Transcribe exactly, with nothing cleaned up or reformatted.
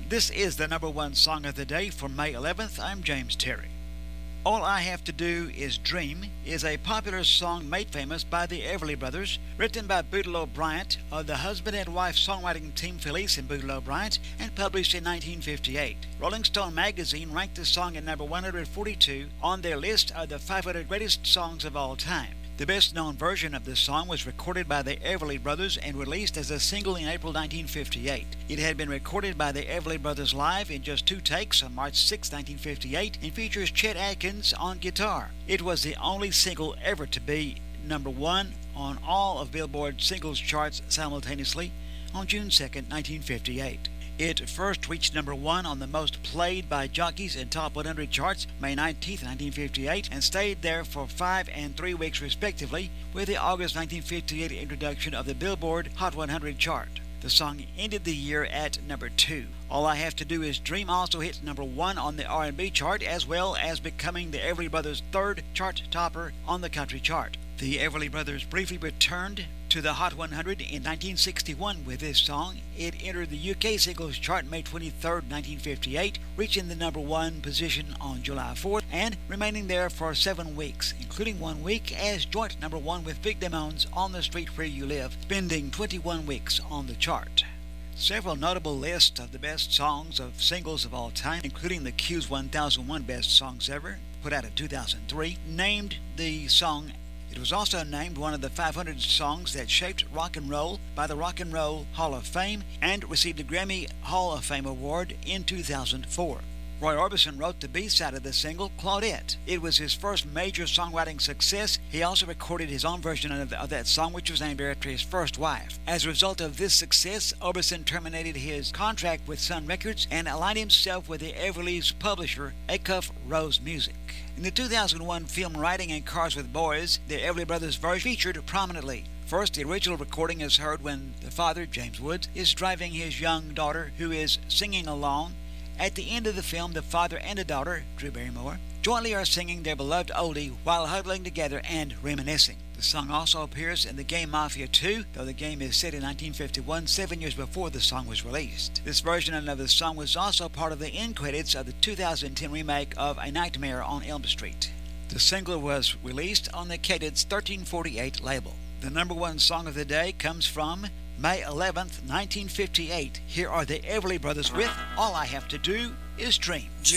This is the number one song of the day for May eleventh. I'm James Terry. All I Have to Do Is Dream is a popular song made famous by the Everly Brothers, written by Bootyloo Bryant of the husband and wife songwriting team Felice and Bootyloo Bryant, and published in nineteen fifty-eight. Rolling Stone magazine ranked the song at number one hundred forty-two on their list of the five hundred greatest songs of all time. The best-known version of this song was recorded by the Everly Brothers and released as a single in April nineteen fifty-eight. It had been recorded by the Everly Brothers live in just two takes on March sixth, nineteen fifty-eight, and features Chet Atkins on guitar. It was the only single ever to be number one on all of Billboard's singles charts simultaneously on June second, nineteen fifty-eight. It first reached number one on the most played by jockeys in Top one hundred charts May nineteenth, nineteen fifty-eight, and stayed there for five and three weeks respectively, with the August nineteen fifty-eight introduction of the Billboard Hot one hundred chart. The song ended the year at number two. All I Have to Do Is Dream also hit number one on the R and B chart, as well as becoming the Everly Brothers' third chart topper on the country chart. The Everly Brothers briefly returned to the Hot one hundred in nineteen sixty-one with this song. It entered the U K singles chart May twenty-third, nineteen fifty-eight, reaching the number one position on July fourth, and remaining there for seven weeks, including one week as joint number one with Vic Damone's On the Street Where You Live, spending twenty-one weeks on the chart. Several notable lists of the best songs of singles of all time, including the Q's one thousand one Best Songs Ever, put out in two thousand three, named the song. It was also named one of the five hundred songs that shaped rock and roll by the Rock and Roll Hall of Fame, and received a Grammy Hall of Fame award in two thousand four. Roy Orbison wrote the B-side of the single, Claudette. It was his first major songwriting success. He also recorded his own version of, of that song, which was named after his first wife. As a result of this success, Orbison terminated his contract with Sun Records and aligned himself with the Everly's publisher, Acuff Rose Music. In the two thousand one film Riding in Cars with Boys, the Everly Brothers version featured prominently. First, the original recording is heard when the father, James Woods, is driving his young daughter, who is singing along. At the end of the film, the father and the daughter, Drew Barrymore, jointly are singing their beloved oldie while huddling together and reminiscing. The song also appears in the game Mafia two, though the game is set in nineteen fifty-one, seven years before the song was released. This version of the song was also part of the end credits of the two thousand ten remake of A Nightmare on Elm Street. The single was released on the Cadence thirteen forty-eight label. The number one song of the day comes from May eleventh, nineteen fifty-eight. Here are the Everly Brothers with All I Have to Do Is Dream.